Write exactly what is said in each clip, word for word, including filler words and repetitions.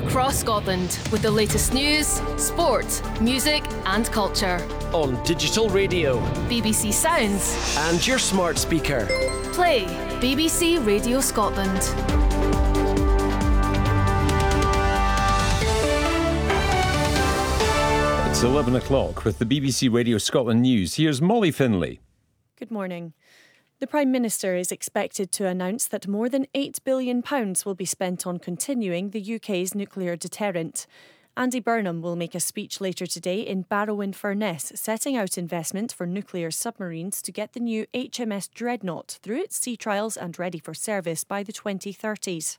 across Scotland with the latest news, sport, music and culture. On digital radio, B B C Sounds and your smart speaker. Play B B C Radio Scotland. It's eleven o'clock with the B B C Radio Scotland News. Here's Molly Finlay. Good morning. The Prime Minister is expected to announce that more than eight billion pounds will be spent on continuing the U K's nuclear deterrent. Andy Burnham will make a speech later today in Barrow-in-Furness, setting out investment for nuclear submarines to get the new H M S Dreadnought through its sea trials and ready for service by the twenty thirties.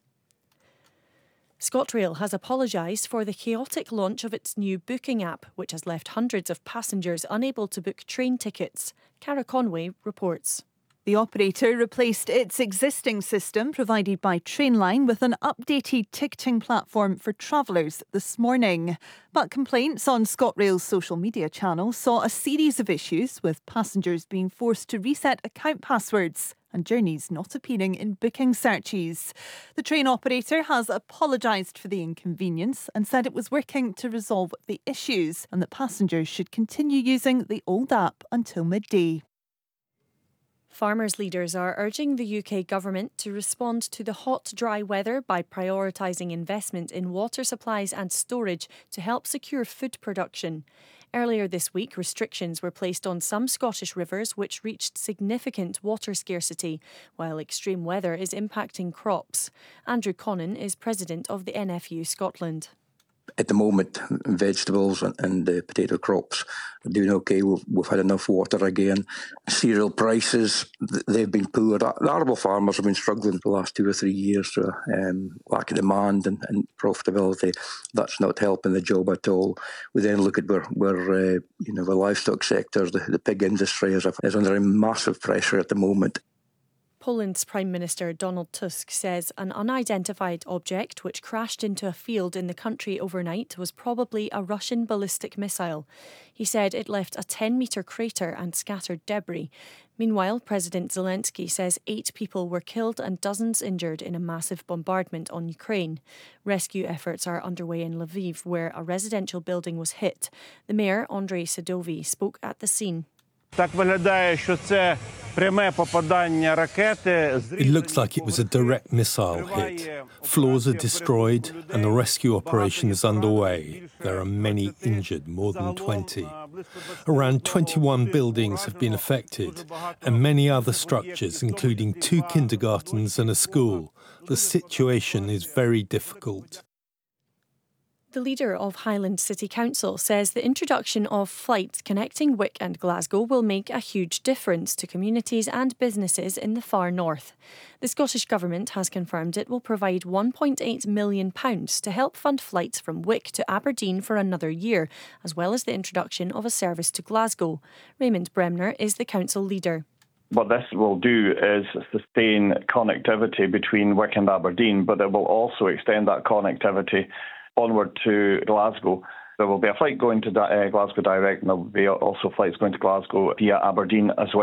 ScotRail has apologised for the chaotic launch of its new booking app, which has left hundreds of passengers unable to book train tickets. Cara Conway reports. The operator replaced its existing system provided by Trainline with an updated ticketing platform for travellers this morning. But complaints on ScotRail's social media channel saw a series of issues, with passengers being forced to reset account passwords and journeys not appearing in booking searches. The train operator has apologised for the inconvenience and said it was working to resolve the issues and that passengers should continue using the old app until midday. Farmers' leaders are urging the U K government to respond to the hot, dry weather by prioritising investment in water supplies and storage to help secure food production. Earlier this week, restrictions were placed on some Scottish rivers which reached significant water scarcity, while extreme weather is impacting crops. Andrew Connan is president of the N F U Scotland. At the moment, vegetables and, and uh, potato crops are doing okay. We've, we've had enough water again. Cereal prices, they've been poor. The arable farmers have been struggling for the last two or three years. So, um, lack of demand and, and profitability, that's not helping the job at all. We then look at where, where uh, you know, the livestock sector, the, the pig industry is, is under massive pressure at the moment. Poland's Prime Minister Donald Tusk says an unidentified object which crashed into a field in the country overnight was probably a Russian ballistic missile. He said it left a ten-metre crater and scattered debris. Meanwhile, President Zelensky says eight people were killed and dozens injured in a massive bombardment on Ukraine. Rescue efforts are underway in Lviv, where a residential building was hit. The mayor, Andrei Sadovy, spoke at the scene. It looks like it was a direct missile hit. Floors are destroyed and the rescue operation is underway. There are many injured, more than twenty. Around twenty-one buildings have been affected and many other structures, including two kindergartens and a school. The situation is very difficult. The leader of Highland City Council says the introduction of flights connecting Wick and Glasgow will make a huge difference to communities and businesses in the far north. The Scottish Government has confirmed it will provide one point eight million pounds to help fund flights from Wick to Aberdeen for another year, as well as the introduction of a service to Glasgow. Raymond Bremner is the council leader. What this will do is sustain connectivity between Wick and Aberdeen, but it will also extend that connectivity onward to Glasgow. There will be a flight going to uh, Glasgow direct, and there will be also flights going to Glasgow via Aberdeen as well.